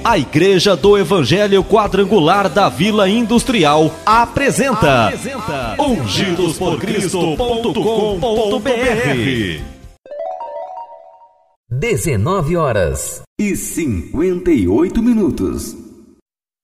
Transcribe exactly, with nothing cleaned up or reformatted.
A Igreja do Evangelho Quadrangular da Vila Industrial apresenta, apresenta ungidos por cristo ponto com ponto b r. dezenove horas e cinquenta e oito minutos.